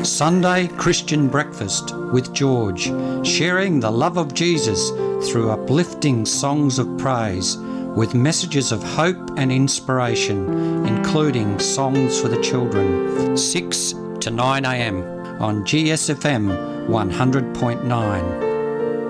Sunday Christian Breakfast with George, sharing the love of Jesus through uplifting songs of praise with messages of hope and inspiration, including songs for the children, 6 to 9 a.m. on GSFM 100.9.